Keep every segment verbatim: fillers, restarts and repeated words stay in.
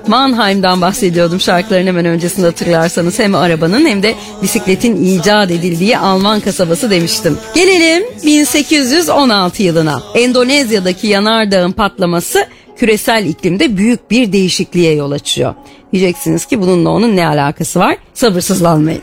Mannheim'dan bahsediyordum şarkıların hemen öncesinde, hatırlarsanız. Hem arabanın hem de bisikletin icat edildiği Alman kasabası demiştim. Gelelim bin sekiz yüz on altı yılına. Endonezya'daki yanardağın patlaması küresel iklimde büyük bir değişikliğe yol açıyor. Diyeceksiniz ki bununla onun ne alakası var? Sabırsızlanmayın.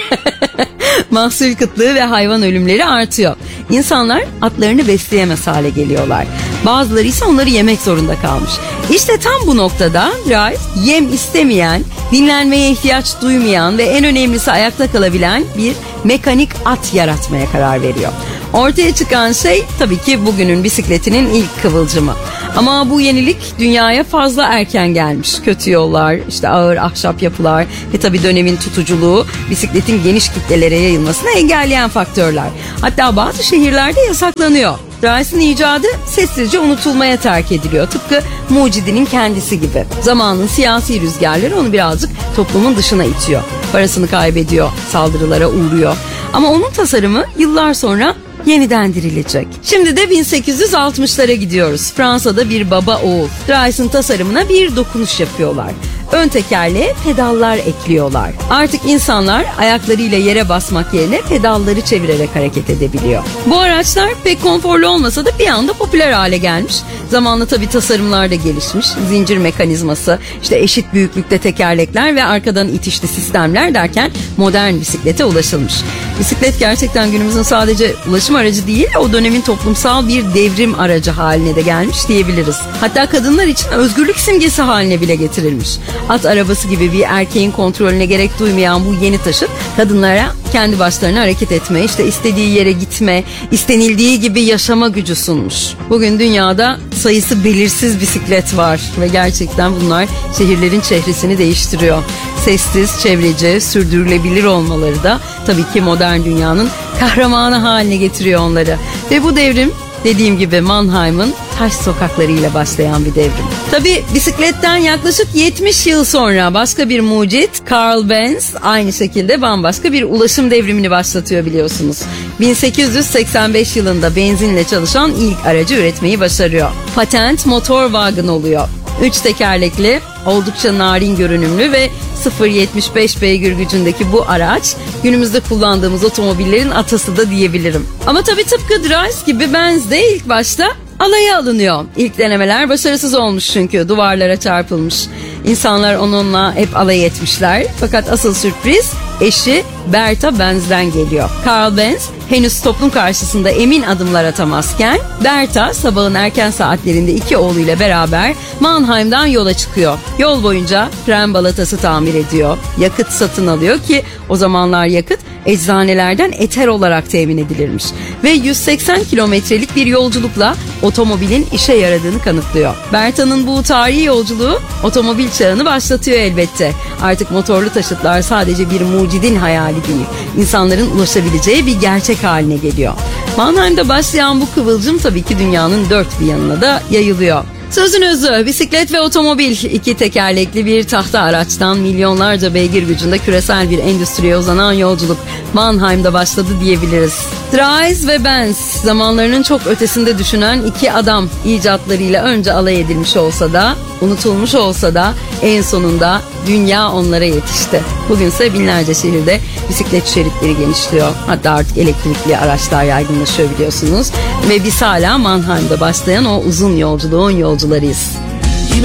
Mahsul kıtlığı ve hayvan ölümleri artıyor. İnsanlar atlarını besleyemez hale geliyorlar. Bazıları ise onları yemek zorunda kalmış. İşte tam bu noktada Drive, yem istemeyen, dinlenmeye ihtiyaç duymayan ve en önemlisi ayakta kalabilen bir mekanik at yaratmaya karar veriyor. Ortaya çıkan şey tabii ki bugünün bisikletinin ilk kıvılcımı. Ama bu yenilik dünyaya fazla erken gelmiş. Kötü yollar, işte ağır ahşap yapılar ve tabii dönemin tutuculuğu bisikletin geniş kitlelere yayılmasını engelleyen faktörler. Hatta bazı şehirlerde yasaklanıyor. Rice'ın icadı sessizce unutulmaya terk ediliyor. Tıpkı mucidinin kendisi gibi. Zamanın siyasi rüzgarları onu birazcık toplumun dışına itiyor. Parasını kaybediyor, saldırılara uğruyor. Ama onun tasarımı yıllar sonra yeniden dirilecek. Şimdi de bin sekiz yüz altmışlara gidiyoruz. Fransa'da bir baba oğul Rice'ın tasarımına bir dokunuş yapıyorlar. Ön tekerleğe pedallar ekliyorlar. Artık insanlar ayaklarıyla yere basmak yerine pedalları çevirerek hareket edebiliyor. Bu araçlar pek konforlu olmasa da bir anda popüler hale gelmiş. Zamanla tabii tasarımlar da gelişmiş. Zincir mekanizması, işte eşit büyüklükte tekerlekler ve arkadan itişli sistemler derken modern bisiklete ulaşılmış. Bisiklet gerçekten günümüzün sadece ulaşım aracı değil, o dönemin toplumsal bir devrim aracı haline de gelmiş diyebiliriz. Hatta kadınlar için özgürlük simgesi haline bile getirilmiş. At arabası gibi bir erkeğin kontrolüne gerek duymayan bu yeni taşıt kadınlara kendi başlarına hareket etme, işte istediği yere gitme, istenildiği gibi yaşama gücü sunmuş. Bugün dünyada sayısı belirsiz bisiklet var ve gerçekten bunlar şehirlerin çehresini değiştiriyor. Sessiz, çevreci, sürdürülebilir olmaları da tabii ki modern dünyanın kahramanı haline getiriyor onları. Ve bu devrim, dediğim gibi, Mannheim'ın taş sokaklarıyla başlayan bir devrim. Tabii bisikletten yaklaşık yetmiş yıl sonra başka bir mucit Karl Benz aynı şekilde bambaşka bir ulaşım devrimini başlatıyor biliyorsunuz. bin sekiz yüz seksen beş yılında benzinle çalışan ilk aracı üretmeyi başarıyor. Patent motor wagon oluyor. Üç tekerlekli, oldukça narin görünümlü ve sıfır virgül yetmiş beş beygir gücündeki bu araç günümüzde kullandığımız otomobillerin atası da diyebilirim. Ama tabii tıpkı Drive gibi Benz de ilk başta alaya alınıyor. İlk denemeler başarısız olmuş çünkü duvarlara çarpılmış. İnsanlar onunla hep alay etmişler. Fakat asıl sürpriz eşi Bertha Benz'den geliyor. Karl Benz henüz toplum karşısında emin adımlar atamazken Bertha sabahın erken saatlerinde iki oğluyla beraber Mannheim'dan yola çıkıyor. Yol boyunca tren balatası tamir ediyor. Yakıt satın alıyor ki o zamanlar yakıt eczanelerden eter olarak temin edilirmiş. Ve yüz seksen kilometrelik bir yolculukla otomobilin işe yaradığını kanıtlıyor. Bertha'nın bu tarihi yolculuğu otomobil çağını başlatıyor elbette. Artık motorlu taşıtlar sadece bir mucidin hayali değil, İnsanların ulaşabileceği bir gerçek haline geliyor. Mannheim'da başlayan bu kıvılcım tabii ki dünyanın dört bir yanına da yayılıyor. Sözün özü, bisiklet ve otomobil, iki tekerlekli bir tahta araçtan milyonlarca beygir gücünde küresel bir endüstriye uzanan yolculuk Mannheim'da başladı diyebiliriz. Drive ve Benz zamanlarının çok ötesinde düşünen iki adam, icatlarıyla önce alay edilmiş olsa da, unutulmuş olsa da en sonunda dünya onlara yetişti. Bugünse binlerce şehirde bisiklet şeritleri genişliyor. Hatta artık elektrikli araçlar yaygınlaşıyor biliyorsunuz. Ve biz hala Mannheim'da başlayan o uzun yolculuğun yolcularıyız.